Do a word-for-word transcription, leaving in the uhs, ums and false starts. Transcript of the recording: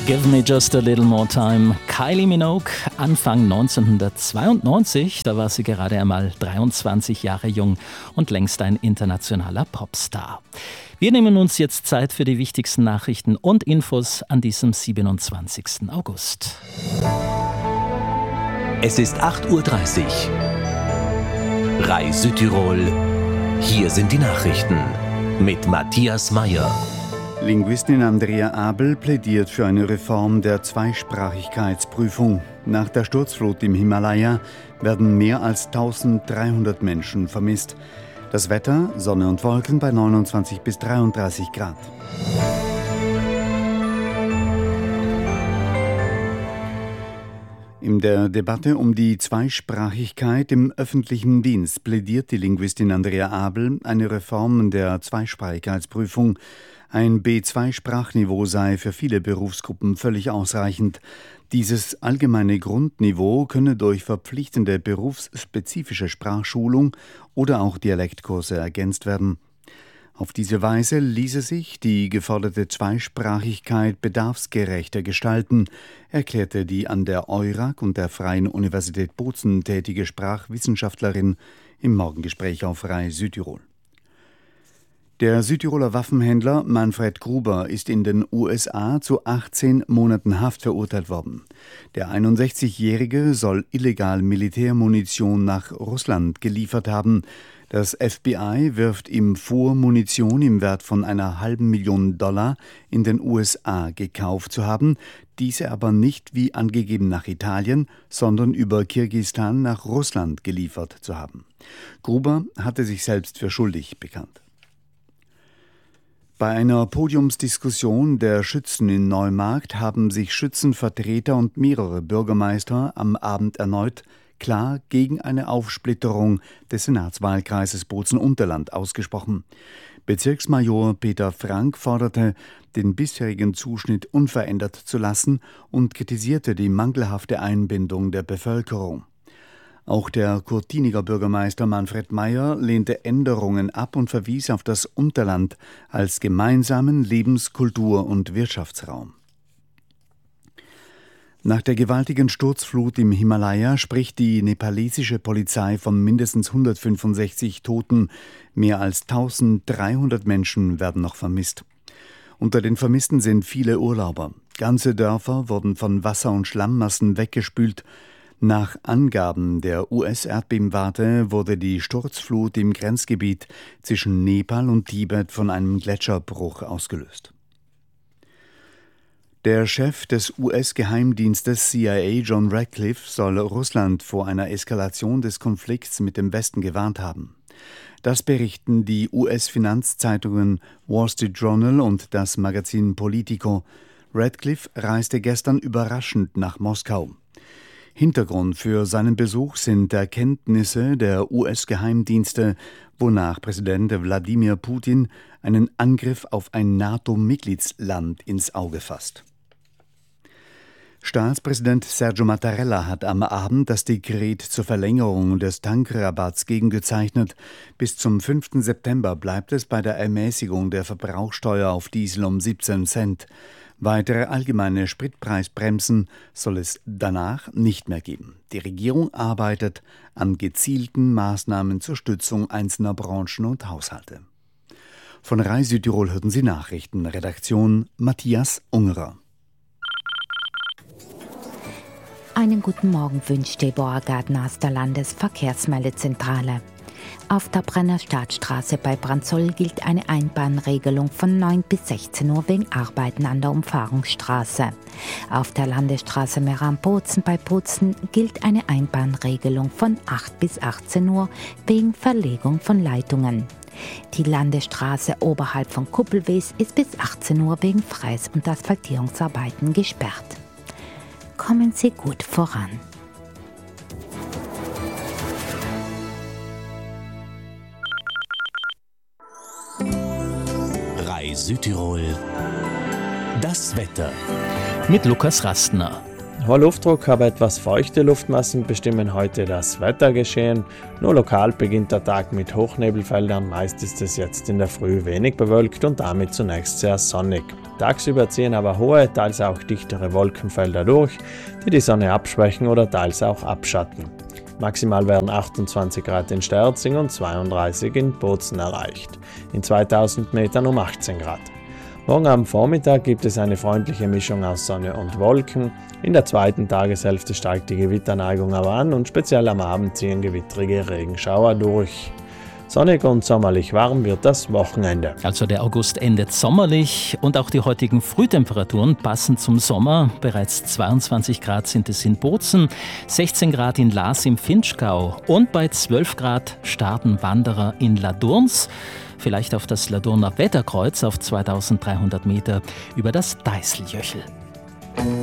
Give Me Just a Little More Time. Kylie Minogue, Anfang neunzehnhundertzweiundneunzig, da war sie gerade einmal dreiundzwanzig Jahre jung und längst ein internationaler Popstar. Wir nehmen uns jetzt Zeit für die wichtigsten Nachrichten und Infos an diesem siebenundzwanzigsten August. Es ist acht Uhr dreißig. R A I Südtirol. Hier sind die Nachrichten mit Matthias Meyer. Linguistin Andrea Abel plädiert für eine Reform der Zweisprachigkeitsprüfung. Nach der Sturzflut im Himalaya werden mehr als eintausenddreihundert Menschen vermisst. Das Wetter, Sonne und Wolken bei neunundzwanzig bis dreiunddreißig Grad. In der Debatte um die Zweisprachigkeit im öffentlichen Dienst plädiert die Linguistin Andrea Abel eine Reform der Zweisprachigkeitsprüfung. Ein B zwei Sprachniveau sei für viele Berufsgruppen völlig ausreichend. Dieses allgemeine Grundniveau könne durch verpflichtende berufsspezifische Sprachschulung oder auch Dialektkurse ergänzt werden. Auf diese Weise ließe sich die geforderte Zweisprachigkeit bedarfsgerechter gestalten, erklärte die an der EURAG und der Freien Universität Bozen tätige Sprachwissenschaftlerin im Morgengespräch auf R A I Südtirol. Der Südtiroler Waffenhändler Manfred Gruber ist in den U S A zu achtzehn Monaten Haft verurteilt worden. Der einundsechzigjährige soll illegal Militärmunition nach Russland geliefert haben. Das F B I wirft ihm vor, Munition im Wert von einer halben Million Dollar in den U S A gekauft zu haben, diese aber nicht wie angegeben nach Italien, sondern über Kirgisistan nach Russland geliefert zu haben. Gruber hatte sich selbst für schuldig bekannt. Bei einer Podiumsdiskussion der Schützen in Neumarkt haben sich Schützenvertreter und mehrere Bürgermeister am Abend erneut klar gegen eine Aufsplitterung des Senatswahlkreises Bozen-Unterland ausgesprochen. Bezirksmajor Peter Frank forderte, den bisherigen Zuschnitt unverändert zu lassen und kritisierte die mangelhafte Einbindung der Bevölkerung. Auch der Kurtiniger Bürgermeister Manfred Meyer lehnte Änderungen ab und verwies auf das Unterland als gemeinsamen Lebens-, Kultur- und Wirtschaftsraum. Nach der gewaltigen Sturzflut im Himalaya spricht die nepalesische Polizei von mindestens hundertfünfundsechzig Toten. Mehr als eintausenddreihundert Menschen werden noch vermisst. Unter den Vermissten sind viele Urlauber. Ganze Dörfer wurden von Wasser- und Schlammmassen weggespült. Nach Angaben der U S-Erdbebenwarte wurde die Sturzflut im Grenzgebiet zwischen Nepal und Tibet von einem Gletscherbruch ausgelöst. Der Chef des U S-Geheimdienstes C I A, John Ratcliffe, soll Russland vor einer Eskalation des Konflikts mit dem Westen gewarnt haben. Das berichten die U S-Finanzzeitungen Wall Street Journal und das Magazin Politico. Ratcliffe reiste gestern überraschend nach Moskau. Hintergrund für seinen Besuch sind Erkenntnisse der U S-Geheimdienste, wonach Präsident Wladimir Putin einen Angriff auf ein NATO-Mitgliedsland ins Auge fasst. Staatspräsident Sergio Mattarella hat am Abend das Dekret zur Verlängerung des Tankrabatts gegengezeichnet. Bis zum fünften September bleibt es bei der Ermäßigung der Verbrauchsteuer auf Diesel um siebzehn Cent. Weitere allgemeine Spritpreisbremsen soll es danach nicht mehr geben. Die Regierung arbeitet an gezielten Maßnahmen zur Stützung einzelner Branchen und Haushalte. Von R A I Südtirol hörten Sie Nachrichten. Redaktion Matthias Ungerer. Einen guten Morgen wünscht Deborah Gardner aus der Landesverkehrsmeldezentrale. Auf der Brennerstadtstraße bei Branzoll gilt eine Einbahnregelung von neun bis sechzehn Uhr wegen Arbeiten an der Umfahrungsstraße. Auf der Landesstraße Meran-Bozen bei Bozen gilt eine Einbahnregelung von acht bis achtzehn Uhr wegen Verlegung von Leitungen. Die Landesstraße oberhalb von Kuppelwes ist bis achtzehn Uhr wegen Freiß- und Asphaltierungsarbeiten gesperrt. Kommen Sie gut voran. R A I Südtirol. Das Wetter. Mit Lukas Rastner. Hoher Luftdruck, aber etwas feuchte Luftmassen bestimmen heute das Wettergeschehen. Nur lokal beginnt der Tag mit Hochnebelfeldern. Meist ist es jetzt in der Früh wenig bewölkt und damit zunächst sehr sonnig. Tagsüber ziehen aber hohe, teils auch dichtere Wolkenfelder durch, die die Sonne abschwächen oder teils auch abschatten. Maximal werden achtundzwanzig Grad in Sterzing und zweiunddreißig in Bozen erreicht. In zweitausend Metern um achtzehn Grad. Morgen am Vormittag gibt es eine freundliche Mischung aus Sonne und Wolken. In der zweiten Tageshälfte steigt die Gewitterneigung aber an und speziell am Abend ziehen gewittrige Regenschauer durch. Sonnig und sommerlich warm wird das Wochenende. Also der August endet sommerlich und auch die heutigen Frühtemperaturen passen zum Sommer. Bereits zweiundzwanzig Grad sind es in Bozen, sechzehn Grad in Laas im Vinschgau und bei zwölf Grad starten Wanderer in Ladurns, vielleicht auf das Ladurner Wetterkreuz auf zweitausenddreihundert Meter über das Deißeljöchel.